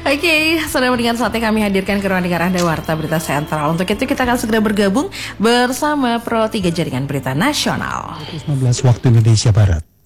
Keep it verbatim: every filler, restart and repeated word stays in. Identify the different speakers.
Speaker 1: Oke, saudara mendengar saatnya kami hadirkan ke ruang dengar Anda Warta Berita Sentral. Untuk itu kita akan segera bergabung bersama Pro tiga Jaringan Berita Nasional.
Speaker 2: lima belas waktu Indonesia Barat.